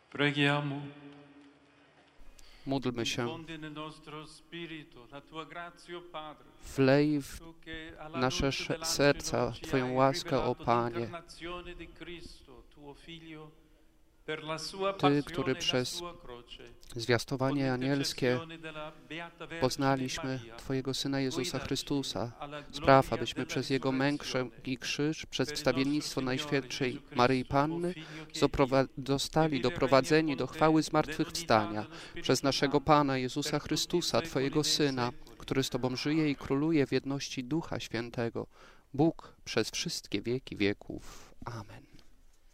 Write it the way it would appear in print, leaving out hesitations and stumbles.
Preghiamo. Módlmy się. Infondi nel nostro spirito la tua grazia, o Padre. Wlej w Tu che alla nasze luce dell'Angelo serca ci Twoją hai łaskę, o rivelato Panie. l'incarnazione di Cristo, tuo Figlio, per la sua Ty, passione który e la przez sua croce, zwiastowanie anielskie intercessione della Beata Vergine poznaliśmy Maria, Twojego Syna Jezusa guidaci Chrystusa. alla Spraw, gloria abyśmy della przez Jego risurrezione. mękę i krzyż, przez Per il wstawiennictwo nostro Signore Najświętszej Gesù Cristo, Maryi tuo Panny Figlio, che zostali doprowadzeni do chwały zmartwychwstania przez naszego Pana Jezusa Chrystusa, Twojego Syna, który z Tobą żyje i króluje w jedności Ducha Świętego, Bóg przez wszystkie wieki wieków. Amen.